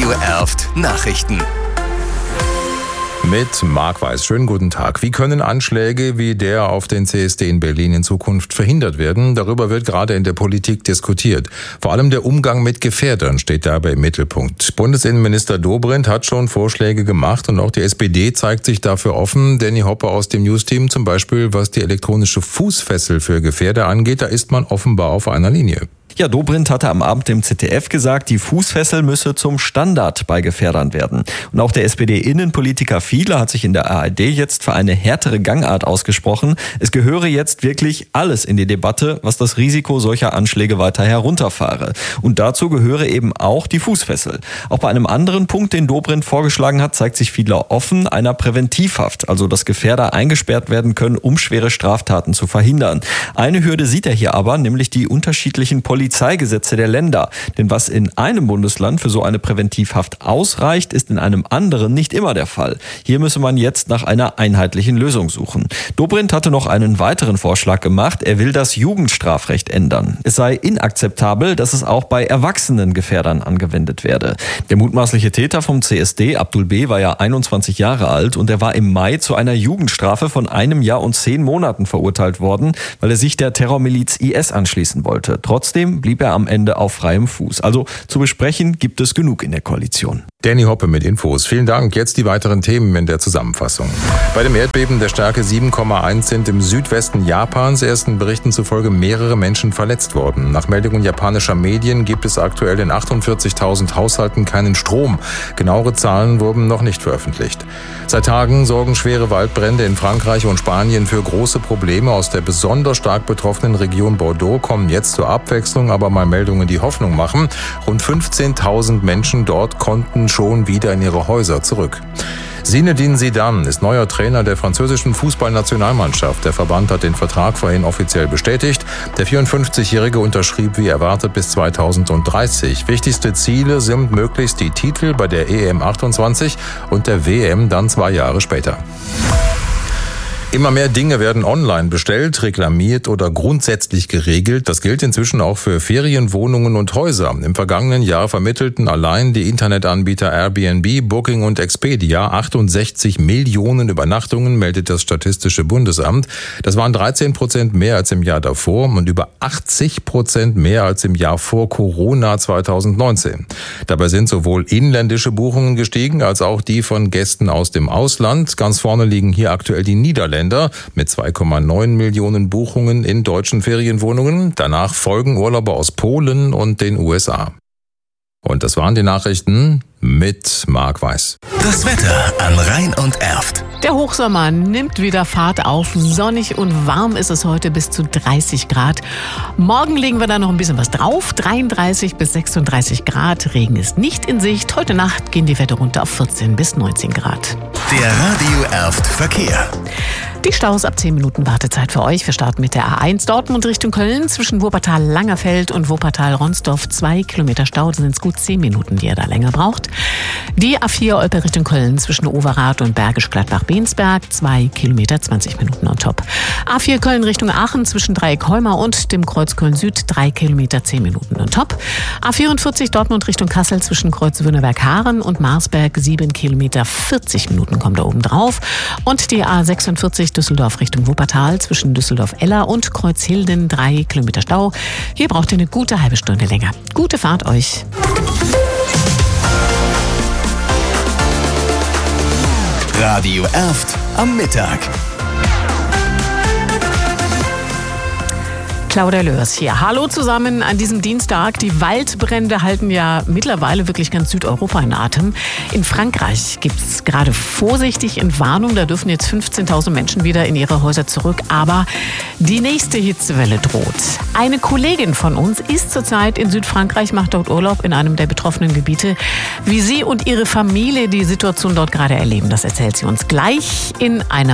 Radio Erft Nachrichten. Mit Marc Weiß. Schönen guten Tag. Wie können Anschläge wie der auf den CSD in Berlin in Zukunft verhindert werden? Darüber wird gerade in der Politik diskutiert. Vor allem der Umgang mit Gefährdern steht dabei im Mittelpunkt. Bundesinnenminister Dobrindt hat schon Vorschläge gemacht und auch die SPD zeigt sich dafür offen. Danny Hoppe aus dem Newsteam zum Beispiel, was die elektronische Fußfessel für Gefährder angeht, da ist man offenbar auf einer Linie. Ja, Dobrindt hatte am Abend im ZDF gesagt, die Fußfessel müsse zum Standard bei Gefährdern werden. Und auch der SPD-Innenpolitiker Fiedler hat sich in der ARD jetzt für eine härtere Gangart ausgesprochen. Es gehöre jetzt wirklich alles in die Debatte, was das Risiko solcher Anschläge weiter herunterfahre. Und dazu gehöre eben auch die Fußfessel. Auch bei einem anderen Punkt, den Dobrindt vorgeschlagen hat, zeigt sich Fiedler offen einer Präventivhaft, also dass Gefährder eingesperrt werden können, um schwere Straftaten zu verhindern. Eine Hürde sieht er hier aber, nämlich die unterschiedlichen Polizeigesetze der Länder. Denn was in einem Bundesland für so eine Präventivhaft ausreicht, ist in einem anderen nicht immer der Fall. Hier müsse man jetzt nach einer einheitlichen Lösung suchen. Dobrindt hatte noch einen weiteren Vorschlag gemacht. Er will das Jugendstrafrecht ändern. Es sei inakzeptabel, dass es auch bei erwachsenen Gefährdern angewendet werde. Der mutmaßliche Täter vom CSD, Abdul B., war ja 21 Jahre alt und er war im Mai zu einer Jugendstrafe von 1 Jahr und 10 Monaten verurteilt worden, weil er sich der Terrormiliz IS anschließen wollte. Trotzdem blieb er am Ende auf freiem Fuß. Also zu besprechen gibt es genug in der Koalition. Danny Hoppe mit Infos. Vielen Dank. Jetzt die weiteren Themen in der Zusammenfassung. Bei dem Erdbeben der Stärke 7,1 sind im Südwesten Japans ersten Berichten zufolge mehrere Menschen verletzt worden. Nach Meldungen japanischer Medien gibt es aktuell in 48.000 Haushalten keinen Strom. Genauere Zahlen wurden noch nicht veröffentlicht. Seit Tagen sorgen schwere Waldbrände in Frankreich und Spanien für große Probleme. Aus der besonders stark betroffenen Region Bordeaux kommen jetzt zur Abwechslung aber mal Meldungen, die Hoffnung machen. Rund 15.000 Menschen dort konnten schon wieder in ihre Häuser zurück. Zinedine Zidane ist neuer Trainer der französischen Fußballnationalmannschaft. Der Verband hat den Vertrag vorhin offiziell bestätigt. Der 54-Jährige unterschrieb wie erwartet bis 2030. Wichtigste Ziele sind möglichst die Titel bei der EM 28 und der WM dann 2 Jahre später. Immer mehr Dinge werden online bestellt, reklamiert oder grundsätzlich geregelt. Das gilt inzwischen auch für Ferienwohnungen und Häuser. Im vergangenen Jahr vermittelten allein die Internetanbieter Airbnb, Booking und Expedia 68 Millionen Übernachtungen, meldet das Statistische Bundesamt. Das waren 13% mehr als im Jahr davor und über 80% mehr als im Jahr vor Corona 2019. Dabei sind sowohl inländische Buchungen gestiegen als auch die von Gästen aus dem Ausland. Ganz vorne liegen hier aktuell die Niederländer mit 2,9 Millionen Buchungen in deutschen Ferienwohnungen. Danach folgen Urlauber aus Polen und den USA. Und das waren die Nachrichten mit Marc Weiß. Das Wetter an Rhein und Erft. Der Hochsommer nimmt wieder Fahrt auf. Sonnig und warm ist es heute bis zu 30 Grad. Morgen legen wir da noch ein bisschen was drauf. 33 bis 36 Grad. Regen ist nicht in Sicht. Heute Nacht gehen die Werte runter auf 14 bis 19 Grad. Der Radio Erft Verkehr. Die Staus ab 10 Minuten Wartezeit für euch. Wir starten mit der A1 Dortmund Richtung Köln. Zwischen Wuppertal-Langerfeld und Wuppertal-Ronsdorf 2 Kilometer Stau. Da sind es gut 10 Minuten, die ihr da länger braucht. Die A4 Olpe Richtung Köln zwischen Overath und Bergisch Gladbach-Bensberg 2 Kilometer 20 Minuten on top. A4 Köln Richtung Aachen zwischen Dreieck Holmer und dem Kreuz Köln Süd 3 Kilometer 10 Minuten on top. A44 Dortmund Richtung Kassel zwischen Kreuz Wünnenberg-Haaren und Marsberg 7 Kilometer 40 Minuten kommt da oben drauf. Und die A46 Düsseldorf Richtung Wuppertal zwischen Düsseldorf-Eller und Kreuzhilden 3 Kilometer Stau. Hier braucht ihr eine gute halbe Stunde länger. Gute Fahrt euch. Radio Erft am Mittag. Claudia Löhrs hier. Hallo zusammen an diesem Dienstag. Die Waldbrände halten ja mittlerweile wirklich ganz Südeuropa in Atem. In Frankreich gibt es gerade vorsichtig Entwarnung. Da dürfen jetzt 15.000 Menschen wieder in ihre Häuser zurück. Aber die nächste Hitzewelle droht. Eine Kollegin von uns ist zurzeit in Südfrankreich, macht dort Urlaub in einem der betroffenen Gebiete. Wie sie und ihre Familie die Situation dort gerade erleben, das erzählt sie uns gleich in einer